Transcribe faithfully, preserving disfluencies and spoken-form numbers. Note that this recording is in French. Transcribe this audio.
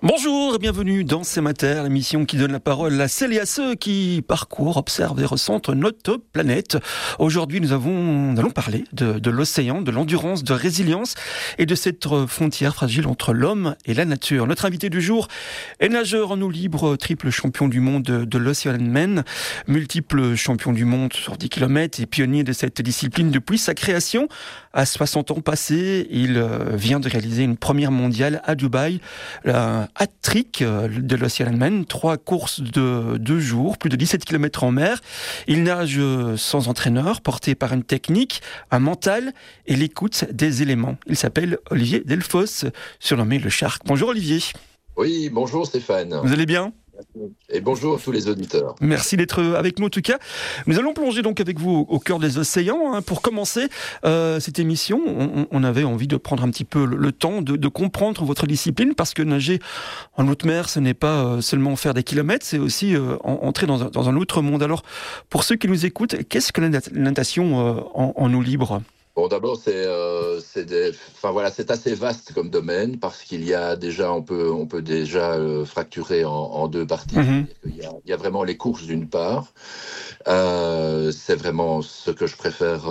Bonjour et bienvenue dans C'est ma Terre, l'émission qui donne la parole à celles et à ceux qui parcourent, observent et ressentent notre planète. Aujourd'hui, nous, avons, nous allons parler de, de l'océan, de l'endurance, de résilience et de cette frontière fragile entre l'homme et la nature. Notre invité du jour est nageur en eau libre, triple champion du monde de, de l'Oceanman, multiple champion du monde sur dix kilomètres et pionnier de cette discipline depuis sa création. À soixante ans passés, il vient de réaliser une première mondiale à Dubaï, la hat-trick de l'Oceanman, trois courses de deux jours, plus de dix-sept kilomètres en mer. Il nage sans entraîneur, porté par une technique, un mental et l'écoute des éléments. Il s'appelle Olivier Delfosse, surnommé le Shark. Bonjour Olivier. Oui, bonjour Stéphane. Vous allez bien ? Et bonjour à tous les auditeurs. Merci d'être avec nous en tout cas. Nous allons plonger donc avec vous au cœur des océans. Hein. Pour commencer euh, cette émission, on, on avait envie de prendre un petit peu le, le temps de, de comprendre votre discipline, parce que nager en haute mer, ce n'est pas euh, seulement faire des kilomètres, c'est aussi euh, entrer dans un, dans un autre monde. Alors, pour ceux qui nous écoutent, qu'est-ce que la natation euh, en, en eau libre ? Bon, d'abord, c'est, euh, c'est, des, enfin, voilà, c'est assez vaste comme domaine, parce qu'il y a déjà, on peut, on peut déjà euh, fracturer en, en deux parties. Mm-hmm. Il y a, il y a vraiment les courses d'une part. Euh, c'est vraiment ce que je préfère